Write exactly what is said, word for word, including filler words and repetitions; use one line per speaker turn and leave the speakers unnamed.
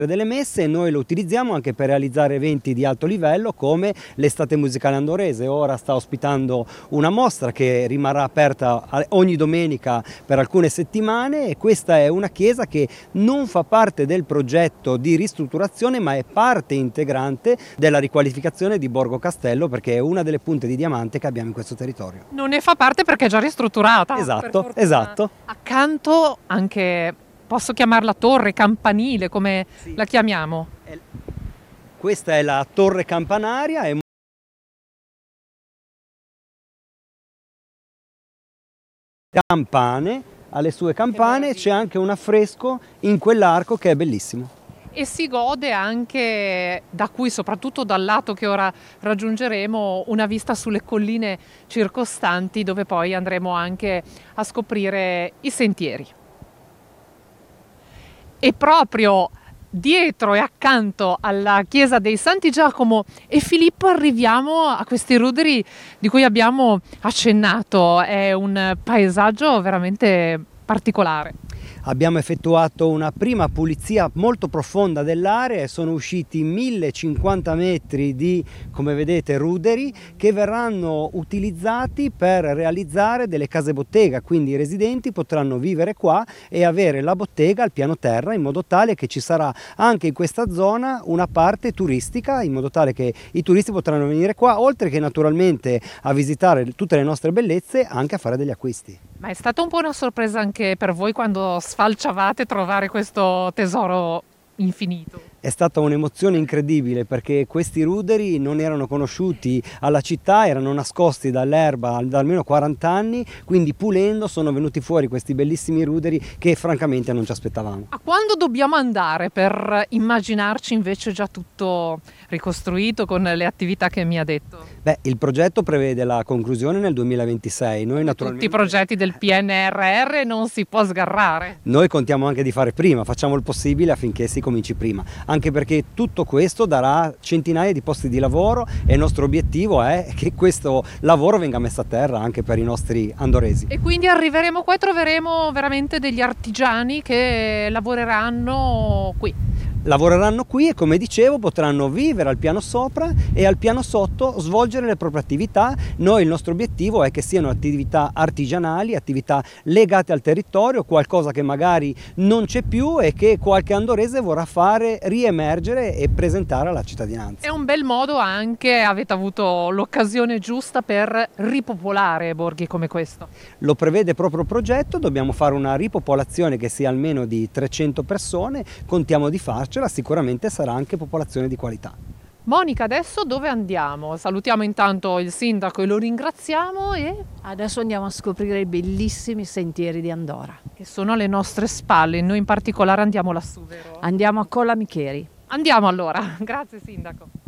delle messe e noi lo utilizziamo anche per realizzare eventi di alto livello come l'estate musicale andorese. Ora sta ospitando una mostra che rimarrà aperta ogni domenica per alcune settimane e questa è una chiesa che non fa parte del progetto di ristrutturazione ma è parte integrante della riqualificazione di Borgo Castello, perché è una delle punte di diamante che abbiamo in questo territorio.
Non ne fa parte perché è già ristrutturata.
Esatto, esatto.
Accanto anche, posso chiamarla torre, campanile, come
Sì.
la chiamiamo?
Questa è la torre campanaria, è campane, alle sue campane c'è anche un affresco in quell'arco che è bellissimo.
E si gode anche da qui, soprattutto dal lato che ora raggiungeremo, una vista sulle colline circostanti dove poi andremo anche a scoprire i sentieri. E proprio dietro e accanto alla chiesa dei Santi Giacomo e Filippo arriviamo a questi ruderi di cui abbiamo accennato. È un paesaggio veramente particolare.
Abbiamo effettuato una prima pulizia molto profonda dell'area e sono usciti millecinquanta metri di, come vedete, ruderi che verranno utilizzati per realizzare delle case bottega, quindi i residenti potranno vivere qua e avere la bottega al piano terra, in modo tale che ci sarà anche in questa zona una parte turistica, in modo tale che i turisti potranno venire qua, oltre che naturalmente a visitare tutte le nostre bellezze, anche a fare degli acquisti.
Ma è stata un po' una sorpresa anche per voi quando sfalciavate trovare questo tesoro infinito?
È stata un'emozione incredibile, perché questi ruderi non erano conosciuti alla città, erano nascosti dall'erba da almeno quaranta anni, quindi pulendo sono venuti fuori questi bellissimi ruderi che francamente non ci aspettavamo.
A quando dobbiamo andare per immaginarci invece già tutto ricostruito con le attività che mi ha detto?
Beh, il progetto prevede la conclusione nel duemilaventisei. Noi naturalmente...
Tutti i progetti del P N R R non si può sgarrare.
Noi contiamo anche di fare prima, facciamo il possibile affinché si cominci prima, anche perché tutto questo darà centinaia di posti di lavoro e il nostro obiettivo è che questo lavoro venga messo a terra anche per i nostri andoresi.
E quindi arriveremo qua e troveremo veramente degli artigiani che lavoreranno qui.
Lavoreranno qui e, come dicevo, potranno vivere al piano sopra e al piano sotto svolgere le proprie attività. Noi il nostro obiettivo è che siano attività artigianali, attività legate al territorio, qualcosa che magari non c'è più e che qualche andorese vorrà fare riemergere e presentare alla cittadinanza.
È un bel modo anche, avete avuto l'occasione giusta per ripopolare borghi come questo.
Lo prevede proprio il progetto, dobbiamo fare una ripopolazione che sia almeno di trecento persone, contiamo di farcela, sicuramente sarà anche popolazione di qualità.
Monica, adesso dove andiamo? Salutiamo intanto il sindaco e lo ringraziamo e...
Adesso andiamo a scoprire i bellissimi sentieri di Andora.
Che sono alle nostre spalle, noi in particolare andiamo lassù, vero?
Andiamo a Colla Micheri.
Andiamo allora, grazie sindaco.